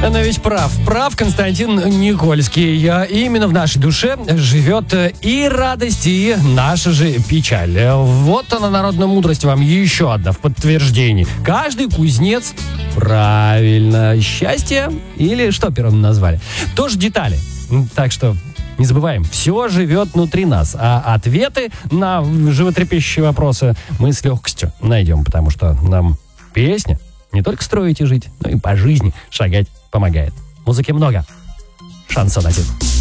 Но ведь прав Константин Никольский. Именно в нашей душе живет и радость, и наша же печаль. Вот она, народная мудрость, вам еще одна в подтверждении. Каждый кузнец, правильно, счастье или что первым назвали? Тоже детали. Так что не забываем, все живет внутри нас, а ответы на животрепещущие вопросы мы с легкостью найдем, потому что нам песня не только строить и жить, но и по жизни шагать помогает. Музыки много. Шансон 1.